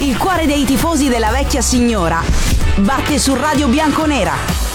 Il cuore dei tifosi della vecchia signora batte su Radio Bianconera.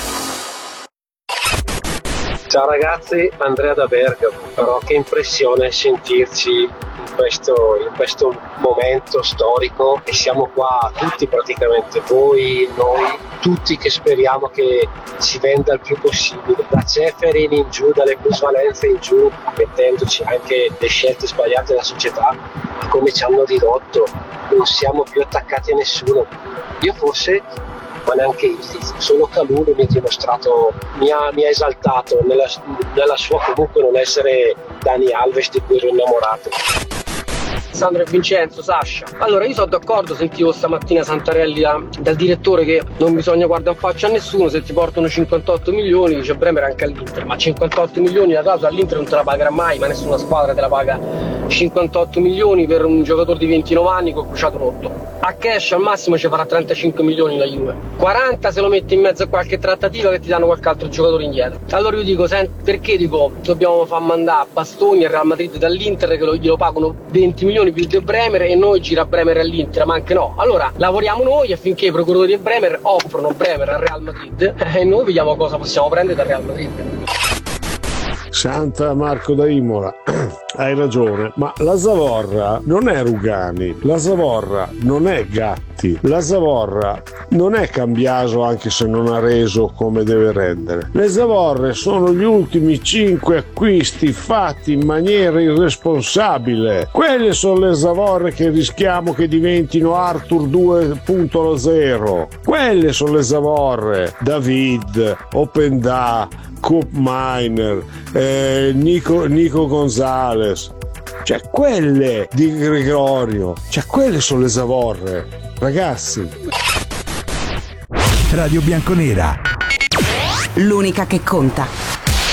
Ciao ragazzi, Andrea da Bergamo. Però che impressione sentirci in questo momento storico, e siamo qua tutti praticamente, voi, noi, tutti che speriamo che si venda il più possibile, da Ceferin in giù, dalle plusvalenze in giù, mettendoci anche le scelte sbagliate della società, come ci hanno ridotto, non siamo più attaccati a nessuno. Io forse, ma neanche Ildiz, solo Kalulu mi ha dimostrato, mi ha esaltato nella sua comunque non essere Dani Alves di cui ero innamorato. Sandro e Vincenzo, Sasha. Allora, io sono d'accordo, sentivo stamattina Santarelli dal direttore che non bisogna guardare in faccia a nessuno, se ti portano 58 milioni, dice Bremer anche all'Inter, ma 58 milioni la causa all'Inter non te la pagherà mai, ma nessuna squadra te la paga 58 milioni per un giocatore di 29 anni col crociato rotto. A cash al massimo ci farà 35 milioni la Juve, 40 se lo metti in mezzo a qualche trattativa che ti danno qualche altro giocatore indietro. Allora io dico, perché dico dobbiamo far mandare Bastoni al Real Madrid dall'Inter che glielo pagano 20 milioni più di Bremer e noi gira Bremer all'Inter, ma anche no. Allora lavoriamo noi affinché i procuratori di Bremer offrono Bremer al Real Madrid e noi vediamo cosa possiamo prendere dal Real Madrid. Santa Marco da Imola, hai ragione, ma la zavorra non è Rugani, la zavorra non è Gatti, la zavorra non è Cambiaso anche se non ha reso come deve rendere. Le zavorre sono gli ultimi 5 acquisti fatti in maniera irresponsabile. Quelle sono le zavorre che rischiamo che diventino Arthur 2.0. Quelle sono le zavorre. David, Openda, Coop Miner, Nico Gonzalez, cioè quelle di Gregorio, cioè quelle sono le zavorre, ragazzi. Radio Bianconera, l'unica che conta.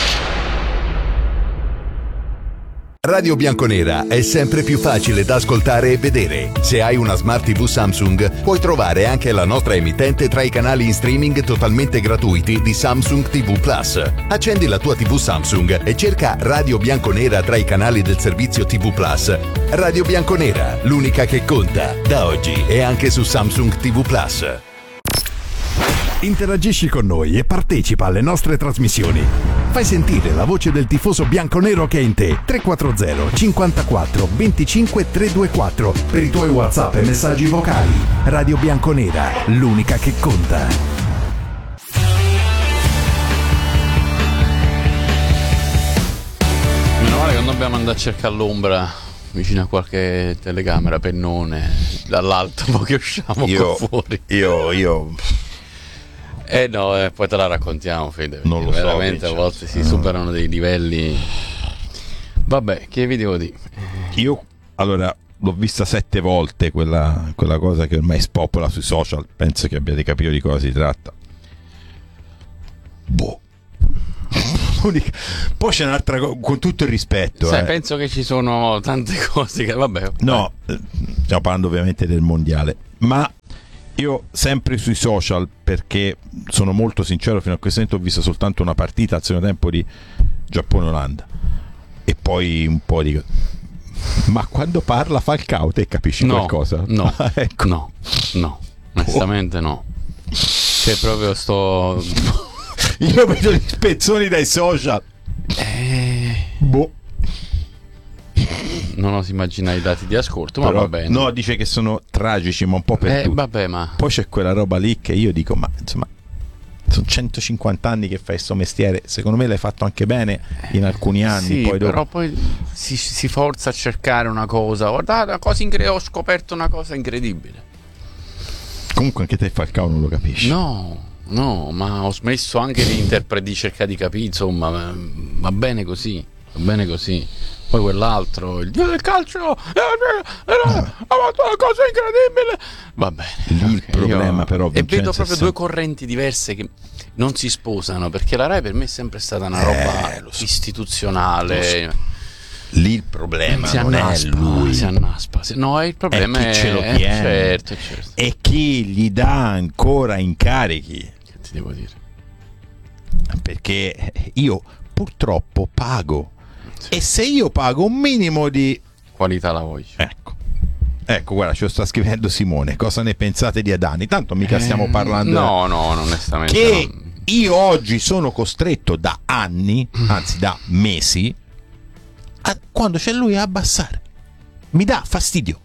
Radio Bianconera è sempre più facile da ascoltare e vedere. Se hai una Smart TV Samsung, puoi trovare anche la nostra emittente tra i canali in streaming totalmente gratuiti di Samsung TV Plus. Accendi la tua TV Samsung e cerca Radio Bianconera tra i canali del servizio TV Plus. Radio Bianconera, l'unica che conta. Da oggi è anche su Samsung TV Plus. interagisci con noi e partecipa alle nostre trasmissioni. Fai sentire la voce del tifoso bianconero che è in te. 340 54 25 324 per i tuoi WhatsApp e messaggi vocali. Radio Bianconera, l'unica che conta. Meno male che non dobbiamo andare a cercare l'ombra vicino a qualche telecamera, pennone dall'alto, poi che usciamo qua fuori. Io no, poi te la raccontiamo, Fede. Non lo veramente so, a volte si superano dei livelli. Vabbè, che vi devo dire? Io allora l'ho vista 7 volte quella cosa che ormai spopola sui social. Penso che abbiate capito di cosa si tratta. Boh. Poi c'è un'altra cosa, con tutto il rispetto. Sai, penso che ci sono tante cose che vabbè. No, stiamo parlando ovviamente del mondiale, ma io sempre sui social, perché sono molto sincero, fino a questo momento ho visto soltanto una partita al secondo tempo di Giappone-Olanda e poi un po' di... Ma quando parla Falcao te capisci qualcosa? No, ecco. no, onestamente no. C'è proprio sto... Io vedo gli spezzoni dai social. Boh. Non oso immaginare i dati di ascolto, ma però, va bene. No, dice che sono tragici, ma un po' per tutti. Vabbè, ma... Poi c'è quella roba lì che io dico, ma insomma, sono 150 anni che fai sto mestiere, secondo me l'hai fatto anche bene in alcuni anni. Sì, poi però poi si forza a cercare una cosa. Guardate, ho scoperto una cosa incredibile. Comunque anche te Falcao non lo capisci. No, ma ho smesso anche di cercare di capire, insomma, va bene così. Poi quell'altro, il dio del calcio, ha fatto una cosa incredibile. Va bene. Lì il problema però, e vedo proprio due correnti diverse che non si sposano, perché la Rai per me è sempre stata una roba istituzionale. Lì il problema non è lui, si annaspa. No, il problema è chi ce lo tiene, certo. E chi gli dà ancora incarichi. Che ti devo dire? Perché io purtroppo pago. Sì. E se io pago un minimo di qualità la voglio. Ecco. Ecco, guarda, ce lo sta scrivendo Simone. Cosa ne pensate di Adani? Tanto mica stiamo parlando. No, onestamente. Che no. Io oggi sono costretto da anni, anzi da mesi, quando c'è lui a abbassare. Mi dà fastidio.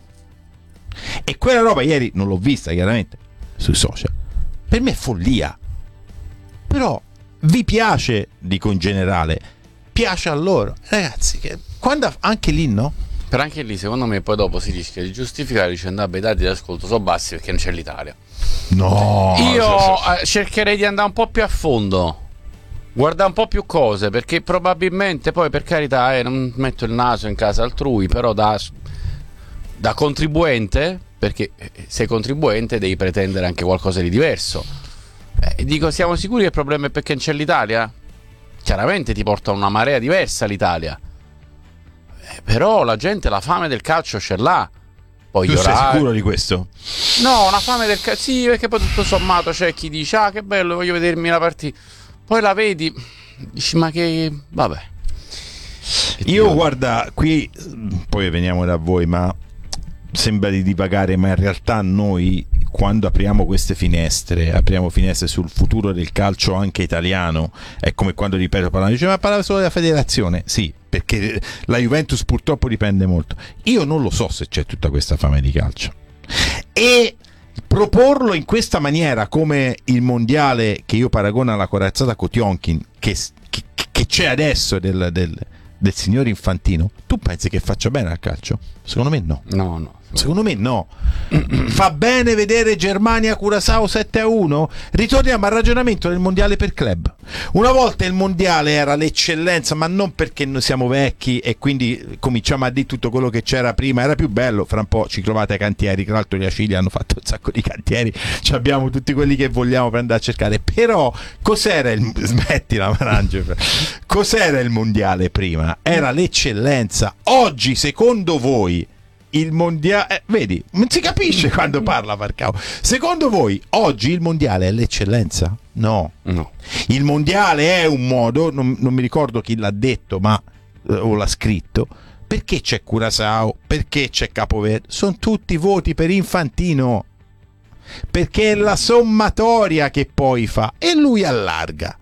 E quella roba ieri non l'ho vista chiaramente sui social. Per me è follia. Però vi piace, dico in generale, piace a loro. Ragazzi, che quando anche lì no? Però anche lì secondo me poi dopo si rischia di giustificare dicendo vabbè, i dati di ascolto sono bassi perché non c'è l'Italia. No. Io cercherei di andare un po' più a fondo, guardare un po' più cose, perché probabilmente poi, per carità, non metto il naso in casa altrui, però da contribuente, perché sei contribuente devi pretendere anche qualcosa di diverso. Dico, siamo sicuri che il problema è perché non c'è l'Italia? Chiaramente ti porta una marea diversa l'Italia, però la gente la fame del calcio ce l'ha. Poi tu sei sicuro di questo? No, una fame del calcio, sì, perché poi tutto sommato c'è chi dice che bello, voglio vedermi la partita, poi la vedi, dici ma che vabbè. Io guarda, qui poi veniamo da voi, ma sembra di divagare, ma in realtà noi quando apriamo queste finestre, apriamo finestre sul futuro del calcio anche italiano, è come quando, ripeto, dice ma parla solo della federazione, sì, perché la Juventus purtroppo dipende molto. Io non lo so se c'è tutta questa fame di calcio, e proporlo in questa maniera, come il mondiale che io paragono alla corazzata Kotionkin che c'è adesso del signor Infantino, tu pensi che faccia bene al calcio? Secondo me no. No. Secondo me no. Fa bene vedere Germania-Curaçao 7-1? Ritorniamo al ragionamento del mondiale per club. Una volta il mondiale era l'eccellenza, ma non perché noi siamo vecchi e quindi cominciamo a dire tutto quello che c'era prima, era più bello. Fra un po' ci trovate ai cantieri, tra l'altro gli Acili hanno fatto un sacco di cantieri, abbiamo tutti quelli che vogliamo per andare a cercare. Però cos'era smettila Marangio, cos'era il mondiale prima? Era l'eccellenza. Oggi secondo voi il mondiale, vedi, non si capisce quando parla Falcao. Secondo voi oggi il mondiale è l'eccellenza? No. Il mondiale è un modo, non mi ricordo chi l'ha detto, ma o l'ha scritto, perché c'è Curaçao, perché c'è Capoverde, sono tutti voti per Infantino, perché è la sommatoria che poi fa e lui allarga.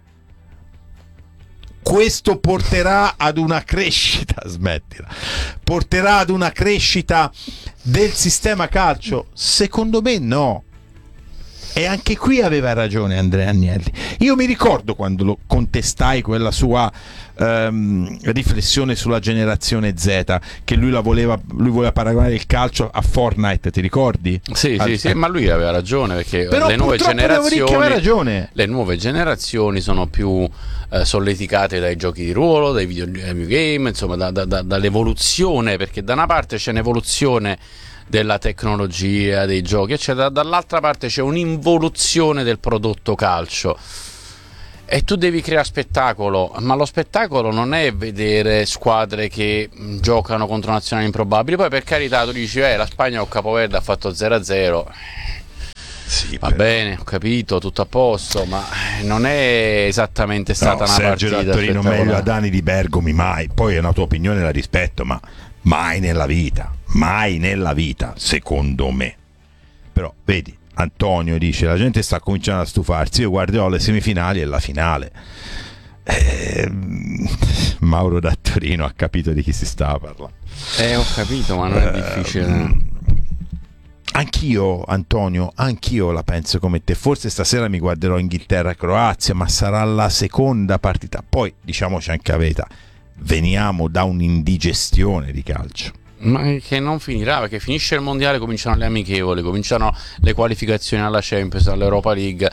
Questo porterà ad una crescita, smettila, porterà ad una crescita del sistema calcio? Secondo me no. E anche qui aveva ragione Andrea Agnelli. Io mi ricordo quando lo contestai quella sua riflessione sulla generazione Z, che lui voleva paragonare il calcio a Fortnite, ti ricordi? Sì, ma lui aveva ragione, perché però le nuove generazioni sono più solleticate dai giochi di ruolo, dai videogame, insomma dall'evoluzione, perché da una parte c'è un'evoluzione della tecnologia, dei giochi eccetera, dall'altra parte c'è un'involuzione del prodotto calcio e tu devi creare spettacolo, ma lo spettacolo non è vedere squadre che giocano contro nazionali improbabili. Poi per carità tu dici la Spagna con Capoverde ha fatto 0-0, sì, va bene, ho capito, tutto a posto, ma non è esattamente stata una Sergio partita da Torino meglio a Dani di Bergomi, mai. Poi è una tua opinione, la rispetto, ma mai nella vita, secondo me. Però vedi, Antonio dice la gente sta cominciando a stufarsi, io guarderò le semifinali e la finale. Mauro da Torino ha capito di chi si stava parlando. Ho capito, ma non è difficile. Anch'io, Antonio, la penso come te. Forse stasera mi guarderò Inghilterra-Croazia, ma sarà la seconda partita. Poi diciamoci anche la verità, veniamo da un'indigestione di calcio, ma che non finirà, perché finisce il mondiale, cominciano le amichevoli, cominciano le qualificazioni alla Champions, all'Europa League.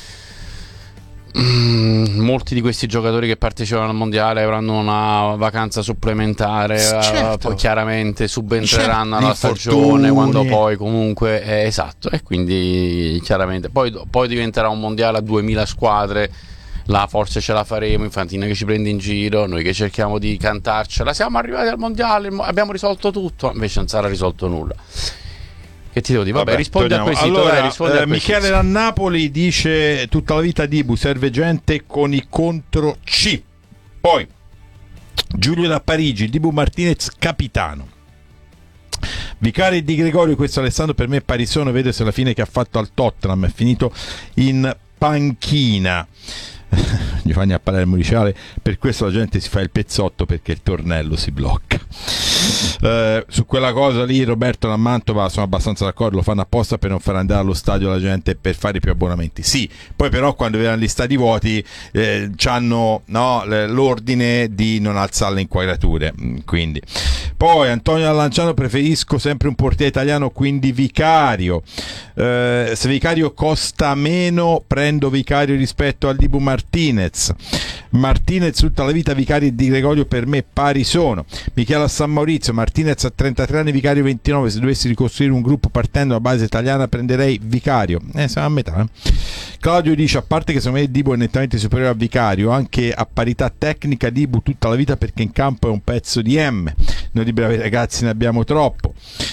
Molti di questi giocatori che partecipano al mondiale avranno una vacanza supplementare, certo. Poi chiaramente subentreranno alla stagione, quando poi comunque esatto, e quindi chiaramente poi diventerà un mondiale a 2000 squadre. Là forse ce la faremo, Infantino che ci prende in giro, noi che cerchiamo di cantarcela, siamo arrivati al mondiale, abbiamo risolto tutto, invece non sarà risolto nulla. Che ti devo dire? Vabbè, rispondi a quesito. Allora, Michele da Napoli dice tutta la vita Dibu, serve gente con i contro C. Poi Giulio da Parigi, Dibu Martinez capitano. Vicari Di Gregorio, questo Alessandro per me è Parisone, vedo se la fine che ha fatto al Tottenham, è finito in panchina. Giovanni a Palermo Muriciale, per questo la gente si fa il pezzotto perché il tornello si blocca. Su quella cosa lì Roberto da Mantova sono abbastanza d'accordo, lo fanno apposta per non far andare allo stadio la gente, per fare più abbonamenti. Sì, poi però quando vedranno gli stadi vuoti c'hanno l'ordine di non alzare le inquadrature, quindi. Poi Antonio Lanciano, preferisco sempre un portiere italiano, quindi Vicario. Se Vicario costa meno prendo Vicario rispetto al Dibu Martinez tutta la vita. Vicario e Di Gregorio per me pari sono. Michela San Maurizio, Martinez a 33 anni, Vicario 29, se dovessi ricostruire un gruppo partendo da base italiana prenderei Vicario, siamo a metà. Claudio dice, a parte che secondo me Dibu è nettamente superiore a Vicario, anche a parità tecnica Dibu tutta la vita perché in campo è un pezzo di M, noi di bravi ragazzi ne abbiamo troppo.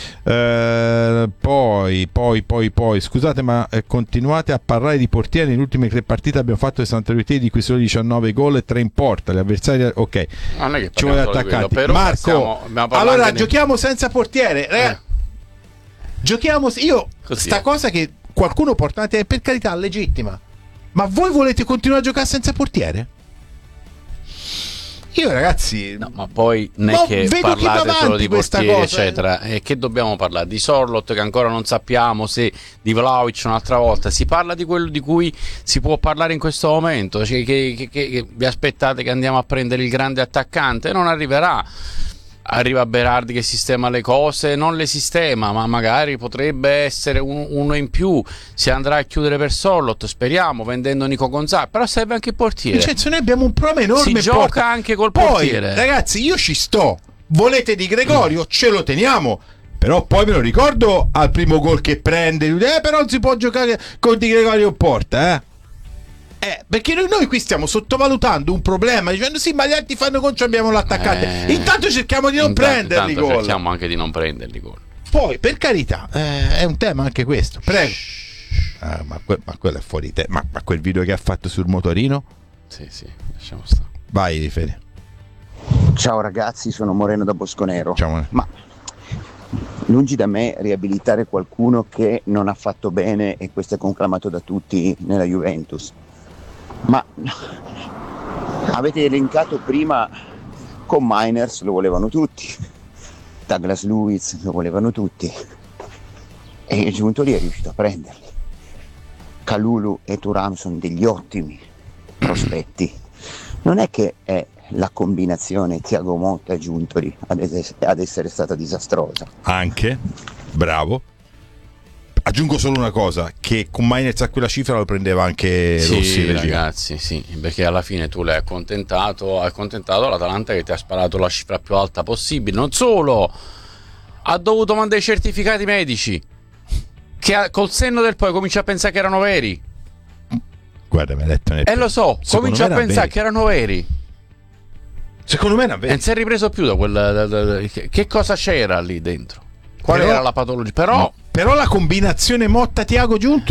Poi scusate, ma continuate a parlare di portieri. Nelle ultime 3 partite abbiamo fatto 62 tiri, di cui solo 19 gol e 3 in porta. Gli avversari, ok, non è che ci vuole attaccanti. Marco, allora giochiamo senza portiere, giochiamo io così, sta cosa che qualcuno porta avanti, per carità, legittima, ma voi volete continuare a giocare senza portiere? Io ragazzi, no, ma poi non è che parlate solo di portieri cosa, eccetera, e che dobbiamo parlare di Sorloth, che ancora non sappiamo se di Vlahovic un'altra volta. Si parla di quello di cui si può parlare in questo momento, cioè che vi aspettate che andiamo a prendere il grande attaccante, non arriverà. Arriva Berardi che sistema le cose, non le sistema, ma magari potrebbe essere uno in più. Si andrà a chiudere per Sorloth, speriamo, vendendo Nico Gonzalez, però serve anche il portiere. Vincenzo, noi abbiamo un problema enorme, si gioca anche col portiere. Ragazzi, io ci sto, volete Di Gregorio, ce lo teniamo, però poi me lo ricordo al primo gol che prende, però non si può giocare con Di Gregorio in porta, perché noi qui stiamo sottovalutando un problema, dicendo sì, ma gli altri fanno contro, abbiamo l'attaccante. Intanto cerchiamo di non prenderli gol. Cerchiamo anche di non prenderli gol. Poi, per carità, è un tema anche questo. Prego. Ma quello è fuori te. Ma quel video che ha fatto sul motorino? Sì, lasciamo stare. Vai, Fede. Ciao ragazzi, sono Moreno da Bosconero. Ciao, Moreno. Ma lungi da me riabilitare qualcuno che non ha fatto bene, e questo è conclamato da tutti nella Juventus. Ma avete elencato prima, con Miners lo volevano tutti, Douglas Luiz lo volevano tutti, e giunto lì è riuscito a prenderli. Kalulu e Thuram sono degli ottimi prospetti. Non è che è la combinazione Thiago Motta e Giuntoli ad essere stata disastrosa. Anche, bravo. Aggiungo solo una cosa, che con Mainez a quella cifra lo prendeva anche Rossi. Ragazzi, sì, perché alla fine tu l'hai accontentato l'Atalanta che ti ha sparato la cifra più alta possibile. Non solo, ha dovuto mandare i certificati medici, che col senno del poi comincia a pensare che erano veri. Guarda, mi ha detto lo so, comincia a pensare che erano veri. Secondo me era vero. Non si è ripreso più da quel che cosa c'era lì dentro? Qual era la patologia? Però la combinazione Motta-Thiago Giuntoli